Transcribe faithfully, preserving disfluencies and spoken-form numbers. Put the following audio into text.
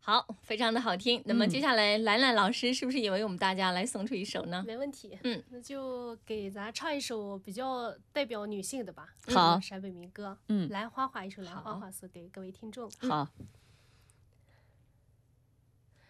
好，非常的好听。那么接下来兰兰老师是不是也为我们大家来送出一首呢？ 没问题。 嗯， 那就给咱唱一首比较代表女性的吧。 好， 陕北民歌。 嗯， 兰花花一首兰花花送给各位听众。 好。 嗯